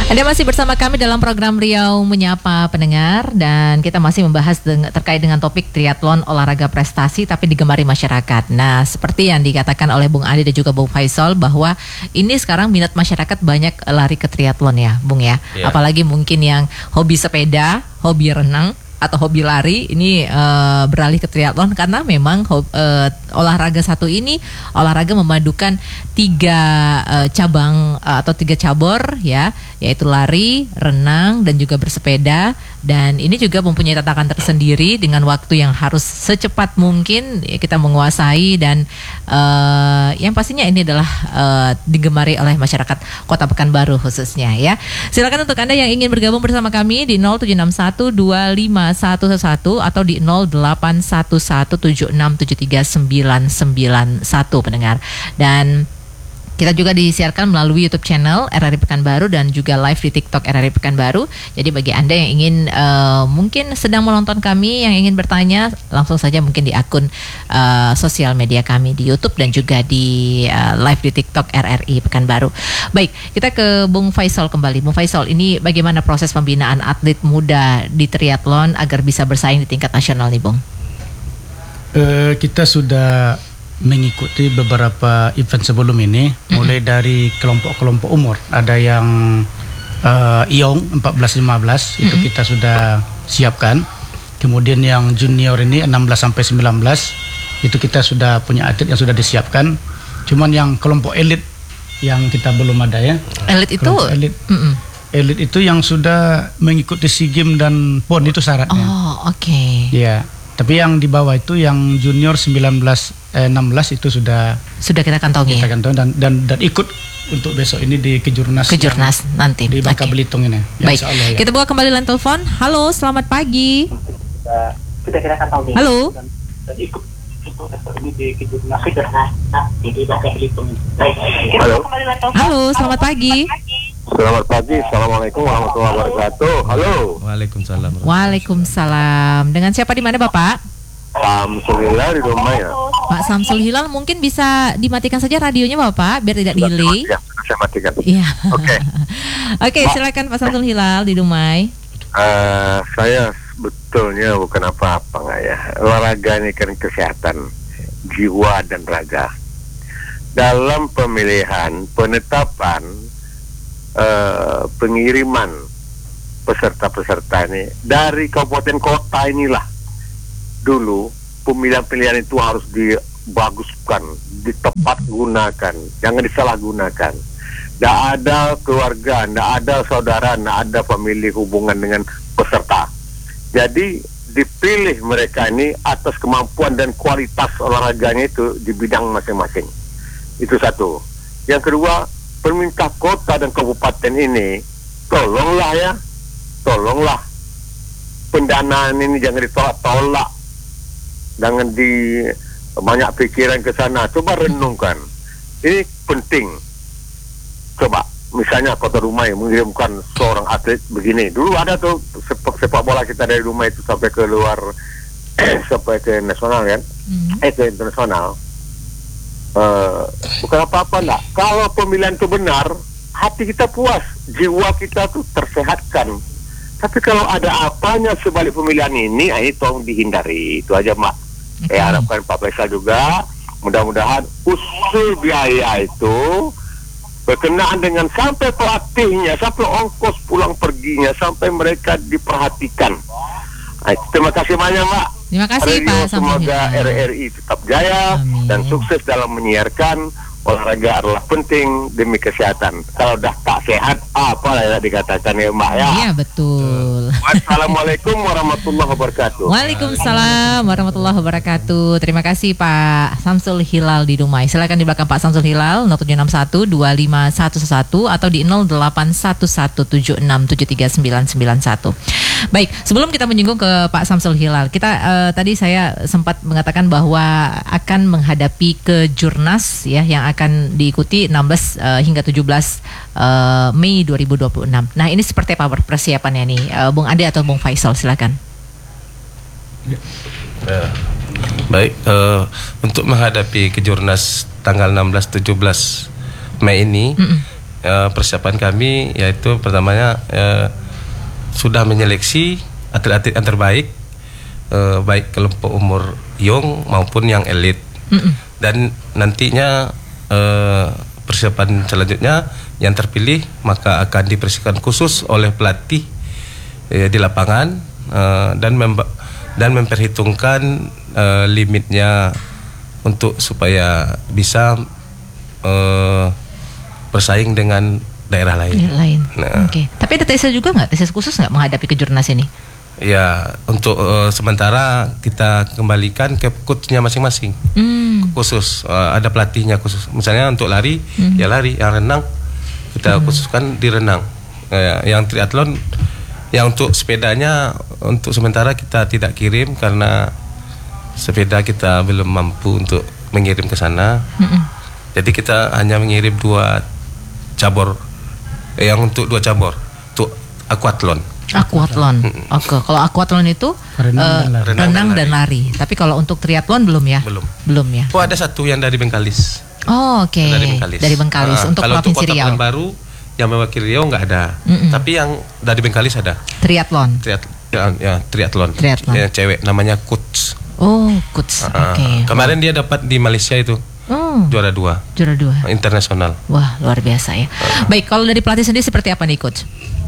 Anda masih bersama kami dalam program Riau Menyapa Pendengar, dan kita masih membahas terkait dengan topik triathlon olahraga prestasi tapi digemari masyarakat. Nah, seperti yang dikatakan oleh Bung Ade dan juga Bung Faisal bahwa ini sekarang minat masyarakat banyak lari ke triathlon ya, Bung ya. Apalagi mungkin yang hobi sepeda, hobi renang atau hobi lari ini beralih ke triathlon karena memang olahraga satu ini olahraga memadukan tiga cabang atau tiga cabur ya, yaitu lari, renang dan juga bersepeda, dan ini juga mempunyai tantangan tersendiri dengan waktu yang harus secepat mungkin ya, kita menguasai, dan yang pastinya ini adalah digemari oleh masyarakat Kota Pekanbaru khususnya ya. Silakan untuk Anda yang ingin bergabung bersama kami di 0761251111 atau di 081176739991 pendengar. Dan kita juga disiarkan melalui YouTube channel RRI Pekanbaru dan juga live di TikTok RRI Pekanbaru. Jadi bagi Anda yang ingin mungkin sedang menonton kami, yang ingin bertanya, langsung saja mungkin di akun sosial media kami di YouTube dan juga di live di TikTok RRI Pekanbaru. Baik, kita ke Bung Faisal kembali. Bung Faisal, ini bagaimana proses pembinaan atlet muda di triathlon agar bisa bersaing di tingkat nasional nih, Bung? Kita sudah mengikuti beberapa event sebelum ini, mulai dari kelompok-kelompok umur. Ada yang IONG 14-15 itu kita sudah siapkan. Kemudian yang junior ini 16 sampai 19 itu kita sudah punya atlet yang sudah disiapkan. Cuman yang kelompok elit yang kita belum ada ya. Elit itu? Elit itu yang sudah mengikuti SEA Games dan PON, itu syaratnya. Oh, oke. Ya. Tapi yang di bawah itu yang junior 16 itu sudah kita kantongi. Kita kantongi dan ikut untuk besok ini di Kejurnas nanti di Bangka Belitung ini. Baik. Ya. Kita buka kembali line telepon. Halo, selamat pagi. Sudah kita kantongi. Halo. Dan ikut untuk besok ini di Kejurnas di Bangka Belitung. Baik. Halo, selamat pagi. Selamat pagi, Assalamualaikum warahmatullahi wabarakatuh. Halo. Waalaikumsalam. Dengan siapa di mana Bapak? Samsul Hilal di rumah ya. Pak Samsul Hilal, mungkin bisa dimatikan saja radionya Bapak biar tidak delay. Ya, saya matikan. Iya. Oke. Oke, silakan Pak Samsul Hilal di Dumai. Saya sebetulnya bukan apa-apa nggak ya. Olahraga ini kan kesehatan jiwa dan raga. Dalam pemilihan, penetapan, pengiriman peserta-peserta ini dari kabupaten kota inilah dulu pemilihan-pilihan itu harus dibaguskan, ditepat gunakan, jangan disalahgunakan. Tidak ada keluarga, tidak ada saudara, tidak ada pemilih hubungan dengan peserta. Jadi dipilih mereka ini atas kemampuan dan kualitas olahraganya itu di bidang masing-masing. Itu satu. Yang kedua, pemerintah kota dan kabupaten ini tolonglah pendanaan ini jangan ditolak-tolak, jangan di banyak pikiran ke sana. Coba renungkan, ini penting. Coba misalnya Kota Dumai mengirimkan seorang atlet begini. Dulu ada tuh sepak bola kita dari Dumai itu sampai ke luar sampai ke nasional kan, ke internasional. Bukan apa-apa lah. Kalau pemilihan itu benar, hati kita puas, jiwa kita tuh tersehatkan. Tapi kalau ada apanya sebalik pemilihan ini tolong dihindari. Itu aja Mak. Saya harapkan Pak Faisal juga, mudah-mudahan usul biaya itu berkenaan dengan sampai pelatihnya, sampai ongkos pulang perginya, sampai mereka diperhatikan. Terima kasih banyak Mak. Terima kasih Radio, Pak. semoga RRI tetap jaya. Amin. Dan sukses dalam menyiarkan. Olahraga adalah penting demi kesehatan. Kalau dah tak sehat, apa yang dikatakan ya Mbak ya? Iya betul. Wassalamualaikum warahmatullahi wabarakatuh. Waalaikumsalam warahmatullahi wabarakatuh. Terima kasih Pak Samsul Hilal di Dumai. Silakan di belakang Pak Samsul Hilal 0761251111 atau di 081176739991. Baik, sebelum kita menyinggung ke Pak Samsul Hilal, kita tadi saya sempat mengatakan bahwa akan menghadapi Kejurnas ya yang akan diikuti 16 hingga 17 Mei 2026. Nah, ini seperti apa persiapannya nih, Bung Ade atau Bung Faisal, silakan. Baik, untuk menghadapi Kejurnas tanggal 16-17 Mei ini, persiapan kami yaitu pertamanya sudah menyeleksi atlet-atlet yang terbaik, baik kelompok umur young maupun yang elit. Dan nantinya persiapan selanjutnya yang terpilih maka akan dipersiapkan khusus oleh pelatih di lapangan dan memperhitungkan limitnya untuk supaya bisa bersaing dengan daerah lain. Nah. Oke. Tapi ada tesis juga nggak? Tesis khusus nggak menghadapi kejurnas ini? Ya, untuk sementara kita kembalikan ke coachnya masing-masing. Khusus ada pelatihnya khusus. Misalnya untuk lari, ya lari. Yang renang kita khususkan di renang. Yang triathlon, yang untuk sepedanya untuk sementara kita tidak kirim karena sepeda kita belum mampu untuk mengirim ke sana. Jadi kita hanya mengirim 2 cabur, yang untuk 2 cabur, untuk aquathlon. Oke, kalau aquathlon itu renang dan lari. Tapi kalau untuk triathlon belum ya? Belum ya. Oh, ada satu yang dari Bengkalis. Oh, oke. Dari Bengkalis untuk kalau Provinsi untuk Riau. Kota Baru yang mewakili Riau nggak ada. Tapi yang dari Bengkalis ada. Triathlon. Triathlon. Yang cewek namanya Kuts. Oh, Kuts. Oke. Kemarin dia dapat di Malaysia itu. Juara 2 internasional. Wah, luar biasa ya. Baik, kalau dari pelatih sendiri seperti apa nih, Coach?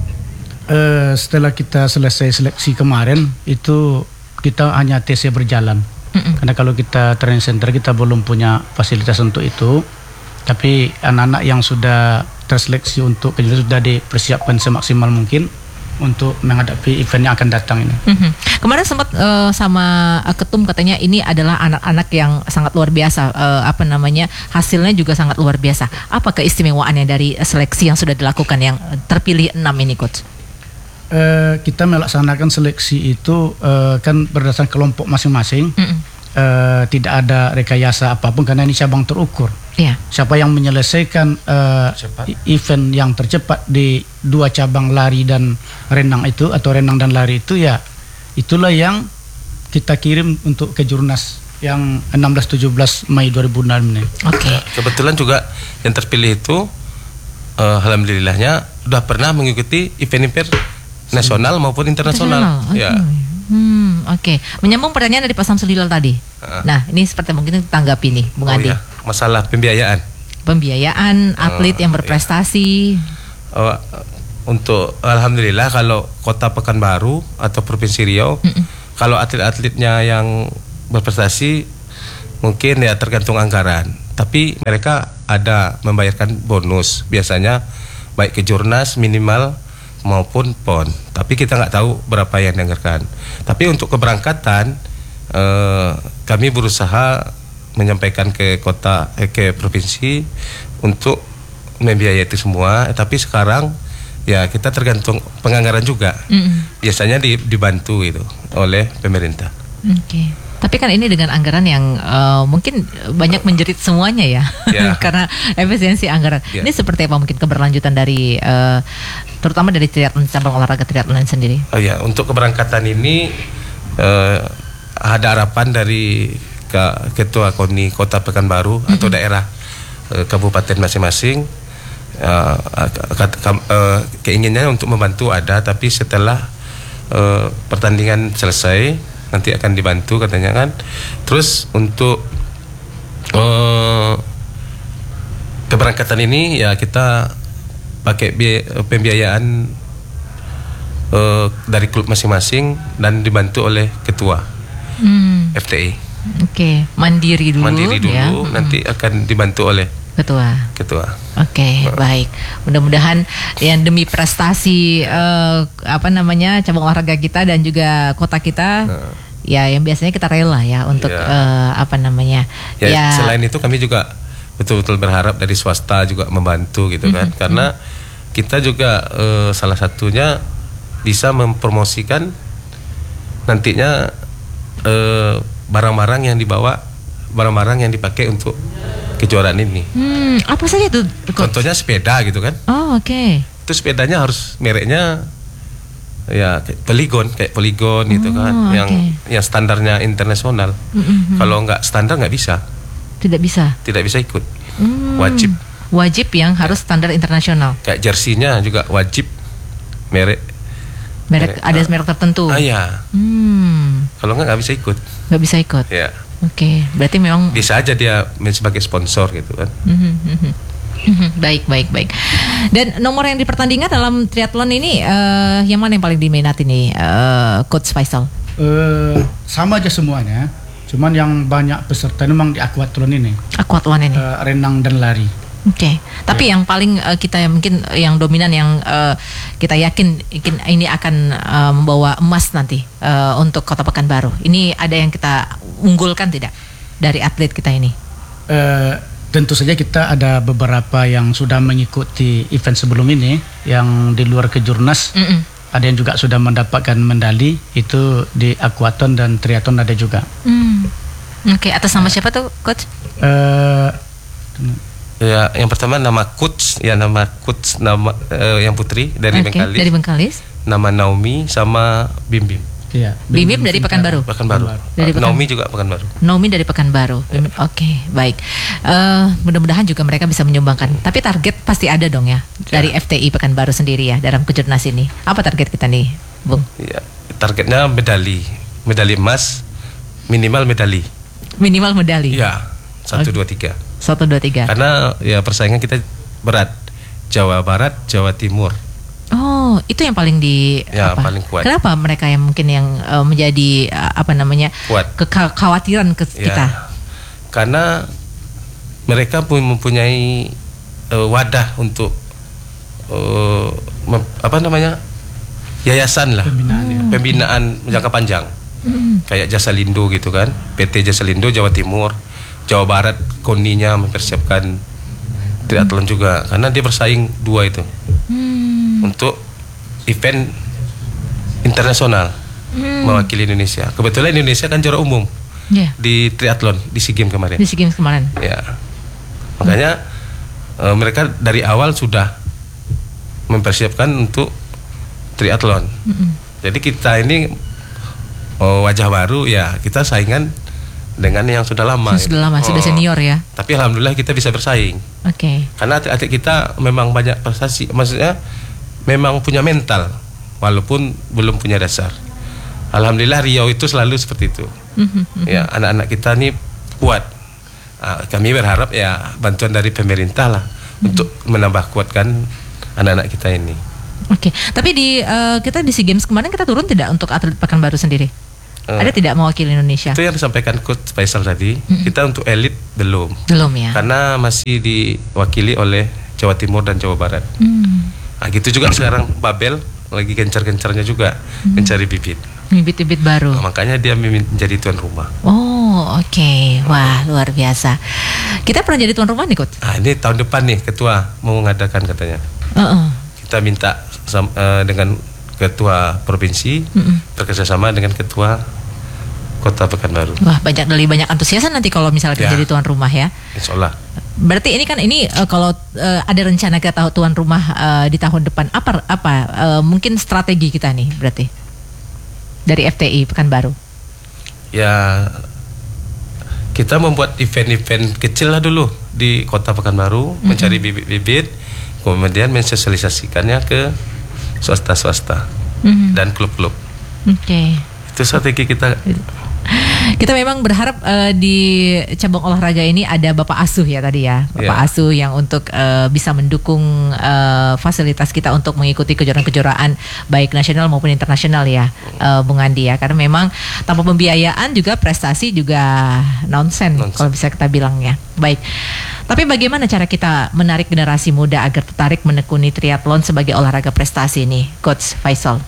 Setelah kita selesai seleksi kemarin itu kita hanya TC berjalan. Karena kalau kita training center kita belum punya fasilitas untuk itu. Tapi anak-anak yang sudah terseleksi untuk kejuaraan sudah dipersiapkan semaksimal mungkin untuk menghadapi event yang akan datang ini. Kemarin sempat sama Ketum katanya ini adalah anak-anak yang sangat luar biasa, hasilnya juga sangat luar biasa. Apa keistimewaannya dari seleksi yang sudah dilakukan yang terpilih 6 ini, Coach? Kita melaksanakan seleksi itu kan berdasarkan kelompok masing-masing. Tidak ada rekayasa apapun karena ini cabang terukur. Siapa yang menyelesaikan event yang tercepat di 2 cabang lari dan renang itu, atau renang dan lari itu, ya itulah yang kita kirim untuk ke Jurnas yang 16-17 Mei 2006 ini. Kebetulan juga yang terpilih itu alhamdulillahnya sudah pernah mengikuti event-event nasional maupun internasional. Menyambung pertanyaan dari Pak Samsul Hilal tadi. Nah, ini seperti mungkin tanggapi nih, Bung Adi. Masalah pembiayaan atlet yang berprestasi. Untuk alhamdulillah kalau Kota Pekanbaru atau Provinsi Riau, kalau atlet-atletnya yang berprestasi mungkin ya tergantung anggaran. Tapi mereka ada membayarkan bonus biasanya baik ke Jurnas minimal maupun PON. Tapi kita nggak tahu berapa yang dianggarkan. Tapi untuk keberangkatan kami berusaha menyampaikan ke kota, ke provinsi untuk membiayai itu semua. Tapi sekarang ya kita tergantung penganggaran juga. Biasanya dibantu itu oleh pemerintah. Tapi kan ini dengan anggaran yang mungkin banyak menjerit semuanya ya, karena efisiensi anggaran. Ini seperti apa mungkin keberlanjutan dari terutama dari triathlon, cabang olahraga triathlon sendiri? Untuk keberangkatan ini ada harapan dari Ketua KONI Kota Pekanbaru atau daerah kabupaten masing-masing. Keinginannya untuk membantu ada, tapi setelah pertandingan selesai nanti akan dibantu katanya kan. Terus untuk keberangkatan ini ya kita pakai pembiayaan dari klub masing-masing dan dibantu oleh ketua FTI. Mandiri dulu ya. Nanti akan dibantu oleh ketua. Baik. Mudah-mudahan yang demi prestasi cabang olahraga kita dan juga kota kita, ya yang biasanya kita rela ya untuk Selain itu kami juga betul-betul berharap dari swasta juga membantu gitu kan, karena kita juga salah satunya bisa mempromosikan nantinya barang-barang yang dibawa, barang-barang yang dipakai untuk kejuaraan ini. Apa saja itu? Contohnya sepeda gitu kan. Itu sepedanya harus mereknya ya kayak Polygon gitu kan, yang standarnya internasional. Kalau nggak standar nggak bisa. Tidak bisa ikut. Wajib Wajib yang harus standar internasional. Kayak jersinya juga wajib merek Ada merek tertentu. ya. Kalau nggak bisa ikut. Nggak bisa ikut. Ya. Oke, berarti memang Bisa aja dia main sebagai sponsor gitu kan. baik. Dan nomor yang dipertandingkan dalam triathlon ini yang mana yang paling diminati nih, Coach Faisal? Sama aja semuanya. Cuman yang banyak peserta memang di aquathlon ini. Aquathlon ini. Renang dan lari. Oke. Tapi yang paling kita mungkin yang dominan yang kita yakin ini akan membawa emas nanti untuk Kota Pekanbaru. Ini ada yang kita unggulkan tidak dari atlet kita ini? Tentu saja kita ada beberapa yang sudah mengikuti event sebelum ini, yang di luar kejurnas. Ada yang juga sudah mendapatkan medali, itu di aquathlon dan triathlon ada juga. Oke, atas nama siapa tuh, Coach? Ya, yang pertama nama Coach nama yang putri dari Bengkalis. Dari Bengkalis. Nama Naomi sama Bim. Iya. Bim dari Pekanbaru. Dari Naomi juga Pekanbaru. Naomi dari Pekanbaru. Oke, baik. Mudah-mudahan juga mereka bisa menyumbangkan. Tapi target pasti ada dong ya dari FTI Pekanbaru sendiri ya dalam kejurnas ini. Apa target kita nih, Bung? Ya, targetnya medali emas, minimal medali. Minimal medali. Ya, 1, 2, 3. 1, 2, 3. Karena ya persaingan kita berat. Jawa Barat, Jawa Timur. Oh, itu yang paling paling kuat. Kenapa mereka yang mungkin yang menjadi kuat. Kekhawatiran kita? Karena mereka pun mempunyai wadah untuk yayasan lah, pembinaan jangka panjang. Kayak Jasa Lindo gitu kan, PT Jasa Lindo Jawa Timur, Jawa Barat KONI-nya mempersiapkan triathlon juga, karena dia bersaing dua itu untuk event internasional mewakili Indonesia. Kebetulan Indonesia kan juara umum di triathlon di SEA Games kemarin. Ya, makanya mereka dari awal sudah mempersiapkan untuk triathlon. Jadi kita ini wajah baru ya, kita saingan dengan yang sudah lama. Sudah senior ya. Tapi alhamdulillah kita bisa bersaing. Oke. Karena atlet kita memang banyak prestasi, maksudnya memang punya mental walaupun belum punya dasar. Alhamdulillah Riau itu selalu seperti itu. Ya, anak-anak kita nih kuat. Kami berharap ya bantuan dari pemerintah lah untuk menambah kuatkan anak-anak kita ini. Oke. Tapi kita di SEA Games kemarin kita turun tidak untuk atlet Pekanbaru sendiri? Ada tidak mewakili Indonesia? Itu yang disampaikan Coach Faisal tadi. Kita untuk elit belum ya. Karena masih diwakili oleh Jawa Timur dan Jawa Barat. Nah, gitu juga sekarang Babel lagi gencar-gencarnya juga mencari bibit baru. Nah, makanya dia menjadi tuan rumah. Oh, oke. Wah, luar biasa. Kita pernah jadi tuan rumah nih, Coach? Nah, ini tahun depan nih ketua mau mengadakan katanya. Kita minta dengan ketua provinsi bekerjasama dengan ketua Kota Pekanbaru. Wah, banyak antusiasan nanti kalau misalnya kita jadi tuan rumah ya. Insya Allah. Berarti ini kan kalau ada rencana kita tuan rumah di tahun depan, apa mungkin strategi kita nih berarti dari FTI Pekanbaru? Ya, kita membuat event-event kecil lah dulu di Kota Pekanbaru, mencari bibit-bibit, kemudian mensosialisasikannya ke swasta dan klub-klub. Oke. Itu strategi kita. Kita memang berharap di cabang olahraga ini ada Bapak Asuh ya tadi ya, Bapak Asuh yang untuk bisa mendukung fasilitas kita untuk mengikuti kejuaraan-kejuaraan baik nasional maupun internasional ya, Bung Andi ya. Karena memang tanpa pembiayaan juga prestasi juga nonsen kalau bisa kita bilang ya. Baik. Tapi bagaimana cara kita menarik generasi muda agar tertarik menekuni triathlon sebagai olahraga prestasi nih, Coach Faisal?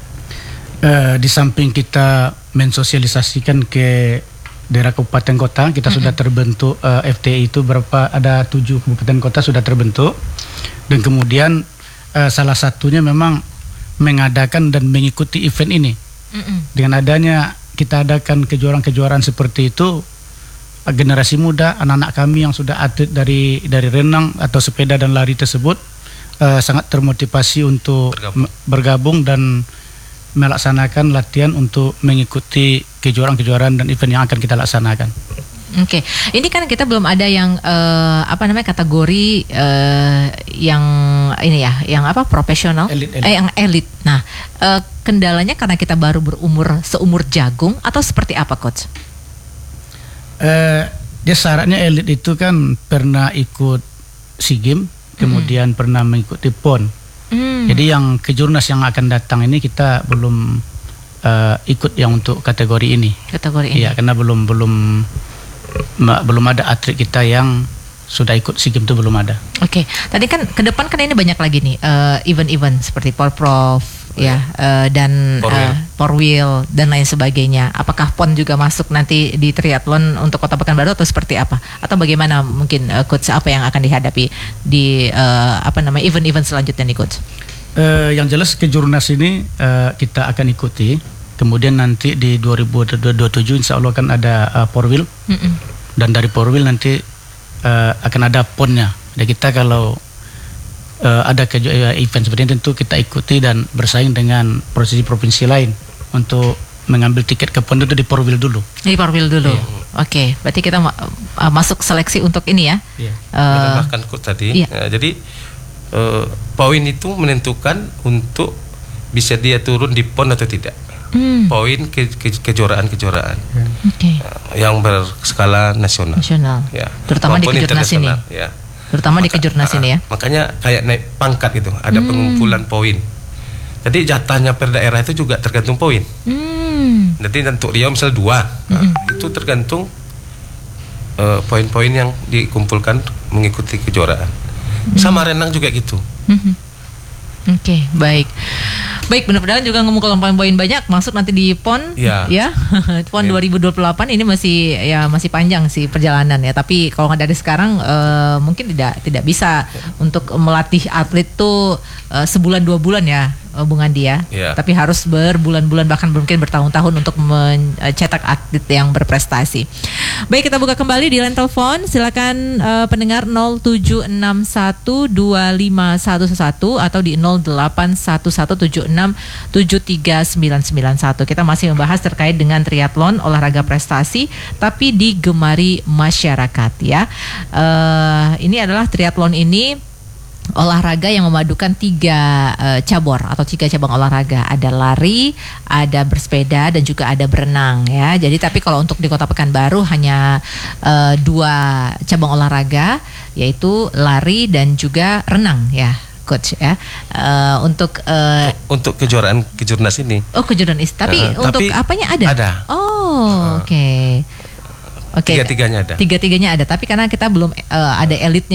Di samping kita mensosialisasikan ke daerah kabupaten kota, kita sudah terbentuk FTI itu ada 7 kabupaten kota sudah terbentuk, dan kemudian salah satunya memang mengadakan dan mengikuti event ini. Dengan adanya kita adakan kejuaraan-kejuaraan seperti itu, generasi muda, anak-anak kami yang sudah atlet dari renang atau sepeda dan lari tersebut sangat termotivasi untuk bergabung dan melaksanakan latihan untuk mengikuti kejuaraan-kejuaraan dan event yang akan kita laksanakan. Oke, ini kan kita belum ada yang kategori yang ini ya, yang apa profesional, Elit. yang elit. Nah, kendalanya karena kita baru berumur seumur jagung atau seperti apa, Coach? Dia syaratnya elit itu kan pernah ikut SEA Games, kemudian pernah mengikuti PON. Jadi yang kejurnas yang akan datang ini kita belum ikut yang untuk kategori ini. Kategori ini. Iya, karena belum ada atlet kita yang sudah ikut SEA Games, itu belum ada. Oke, tadi kan ke depan kan ini banyak lagi nih event-event seperti Porprov ya, dan Porwheel dan lain sebagainya. Apakah PON juga masuk nanti di triathlon untuk Kota Pekanbaru atau seperti apa? Atau bagaimana mungkin Coach, apa yang akan dihadapi di event-event selanjutnya nih, Coach? Yang jelas kejurnas ini kita akan ikuti. Kemudian nanti di 2027 insya Allah akan ada Porwheel. Dan dari Porwheel nanti akan ada PON-nya. Jadi kita kalau ada event seperti ini tentu kita ikuti dan bersaing dengan provinsi lain untuk mengambil tiket ke PON itu di Porwheel dulu. Di Porwheel dulu. Iya. Oke, berarti kita masuk seleksi untuk ini ya. Iya. Bahkan Coach tadi. Iya. Jadi poin itu menentukan untuk bisa dia turun di PON atau tidak. Poin kejuaraan-kejuaraan yang berskala nasional. Ya. Terutama di kejurnas ini. Ya. Terutama di kejurnas ini ya. Makanya kayak naik pangkat gitu, ada pengumpulan poin. Jadi jatahnya per daerah itu juga tergantung poin. Jadi untuk Riau misalnya 2, itu tergantung poin-poin yang dikumpulkan mengikuti kejuaraan. Sama renang juga gitu. Oke, baik. Baik, mudah-mudahan juga mengumpulkan poin-poin banyak masuk nanti di PON ya. PON 2028 ini masih panjang sih perjalanan ya. Tapi kalau nggak dari sekarang mungkin tidak bisa untuk melatih atlet tuh sebulan 2 bulan ya, Bung Andi ya. Tapi harus berbulan-bulan bahkan mungkin bertahun-tahun untuk mencetak atlet yang berprestasi. Baik, kita buka kembali di line telepon. Silakan pendengar 0761251111 atau di 0811767391. Kita masih membahas terkait dengan triathlon olahraga prestasi tapi digemari masyarakat ya. Ini adalah triathlon ini olahraga yang memadukan 3 cabur atau 3 cabang olahraga. Ada lari, ada bersepeda, dan juga ada berenang ya. Jadi tapi kalau untuk di Kota Pekanbaru hanya 2 cabang olahraga, yaitu lari dan juga renang ya, Coach ya. Untuk kejuaraan kejurnas ini. Oh, kejurnas. Tapi untuk apanya ada? Ada. Oh, oke. Tiga-tiganya ada. Tiga-tiganya ada. Tapi karena kita belum ada elitnya